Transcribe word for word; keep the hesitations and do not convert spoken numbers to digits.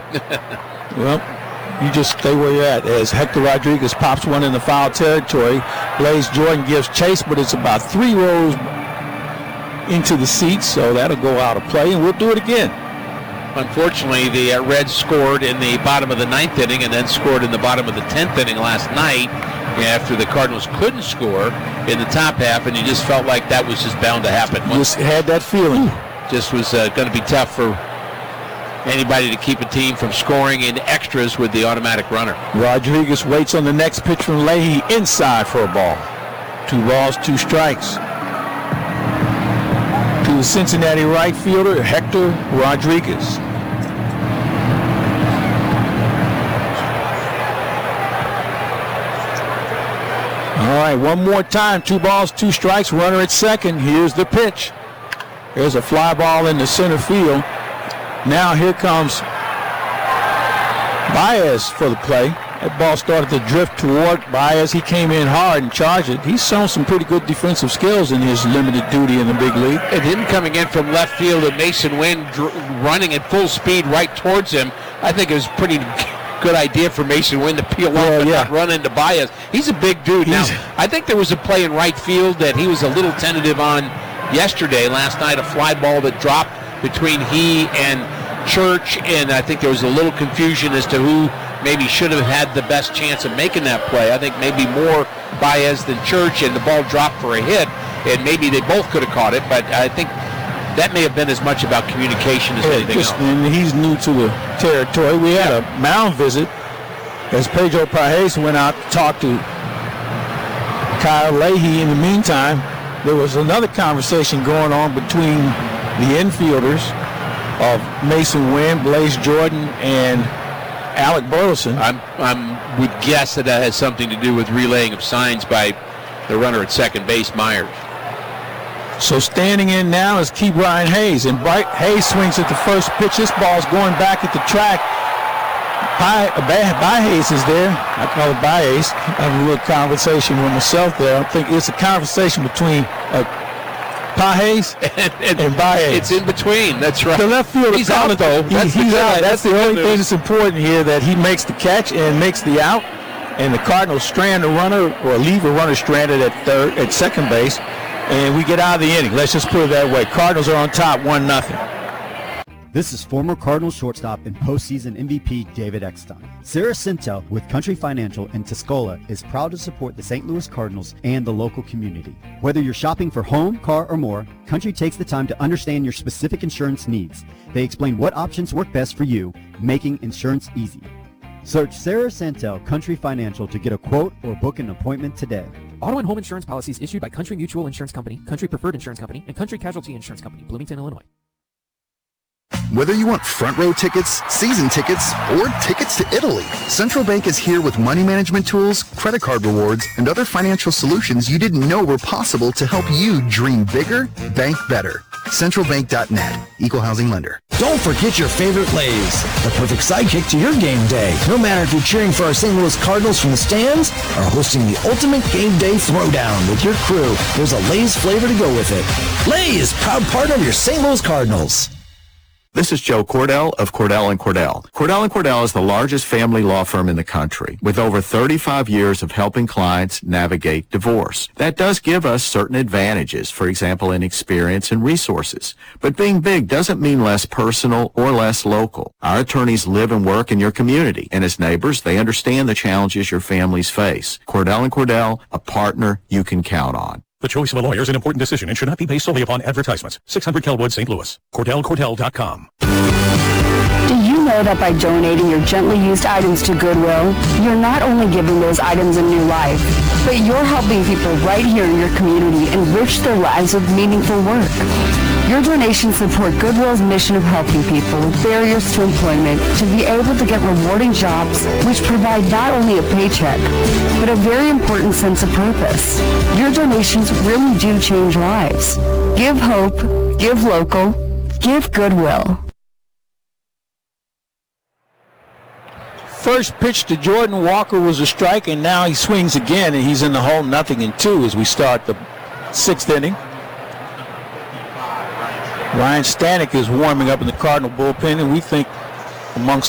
Well, you just stay where you're at. As Hector Rodriguez pops one in the foul territory, Blaze Jordan gives chase, but it's about three rows into the seats, so that'll go out of play, and we'll do it again. Unfortunately, the uh, Reds scored in the bottom of the ninth inning and then scored in the bottom of the tenth inning last night after the Cardinals couldn't score in the top half, and you just felt like that was just bound to happen. Just had that feeling. Just was uh, going to be tough for anybody to keep a team from scoring in extras with the automatic runner. Rodriguez waits on the next pitch from Leahy inside for a ball. Two balls, two strikes. To the Cincinnati right fielder, Hector Rodriguez. All right, one more time. Two balls, two strikes, runner at second. Here's the pitch. There's a fly ball in the center field. Now here comes Baez for the play. That ball started to drift toward Baez. He came in hard and charged it. He's shown some pretty good defensive skills in his limited duty in the big league. And him coming in from left field and Mason Wynn dr- running at full speed right towards him, I think it was a pretty good idea for Mason Wynn to peel off yeah, and yeah. not run into Baez. He's a big dude. He's, now, I think there was a play in right field that he was a little tentative on yesterday, last night, a fly ball that dropped between he and Church, and I think there was a little confusion as to who maybe should have had the best chance of making that play. I think maybe more Baez than Church, and the ball dropped for a hit, and maybe they both could have caught it, but I think that may have been as much about communication as yeah, anything just, else. And he's new to the territory. We had a mound visit as Pedro Pages went out to talk to Kyle Leahy. In the meantime, there was another conversation going on between the infielders of Mason Wynn, Blaze Jordan, and Alec Burleson. I'm, I'm would guess that that has something to do with relaying of signs by the runner at second base, Myers. So standing in now is Key Brian Hayes, and Bright Hayes swings at the first pitch. This ball's going back at the track. By, by Hayes is there. I call it Baez. I have a little conversation with myself there. I think it's a conversation between uh, Pages and, and, and Baez. It's in between. That's right. The left fielder, he's out though. He, that's he's the out. That's, that's the only news. thing that's important here, that he makes the catch and makes the out, and the Cardinals strand the runner or leave a runner stranded at third, at second base, and we get out of the inning. Let's just put it that way. Cardinals are on top, one nothing. This is former Cardinals shortstop and postseason M V P David Eckstein. Sarah Sintel with Country Financial in Tuscola is proud to support the Saint Louis Cardinals and the local community. Whether you're shopping for home, car, or more, Country takes the time to understand your specific insurance needs. They explain what options work best for you, making insurance easy. Search Sarah Sintel Country Financial to get a quote or book an appointment today. Auto and home insurance policies issued by Country Mutual Insurance Company, Country Preferred Insurance Company, and Country Casualty Insurance Company, Bloomington, Illinois. Whether you want front row tickets, season tickets, or tickets to Italy, Central Bank is here with money management tools, credit card rewards, and other financial solutions you didn't know were possible to help you dream bigger, bank better. central bank dot net, Equal Housing Lender. Don't forget your favorite Lay's, the perfect sidekick to your game day. No matter if you're cheering for our Saint Louis Cardinals from the stands or hosting the ultimate game day throwdown with your crew, there's a Lay's flavor to go with it. Lay's, proud partner of your Saint Louis Cardinals. This is Joe Cordell of Cordell and Cordell. Cordell and Cordell is the largest family law firm in the country with over thirty-five years of helping clients navigate divorce. That does give us certain advantages, for example, in experience and resources. But being big doesn't mean less personal or less local. Our attorneys live and work in your community, and as neighbors, they understand the challenges your families face. Cordell and Cordell, a partner you can count on. The choice of a lawyer is an important decision and should not be based solely upon advertisements. six hundred Kelwood, Saint Louis. Cordell Cordell dot com. Do you know that by donating your gently used items to Goodwill, you're not only giving those items a new life, but you're helping people right here in your community enrich their lives with meaningful work? Your donations support Goodwill's mission of helping people with barriers to employment to be able to get rewarding jobs which provide not only a paycheck, but a very important sense of purpose. Your donations really do change lives. Give hope, give local, give Goodwill. First pitch to Jordan Walker was a strike, and now he swings again, and he's in the hole, nothing in two as we start the sixth inning. Ryan Stanek is warming up in the Cardinal bullpen, and we think amongst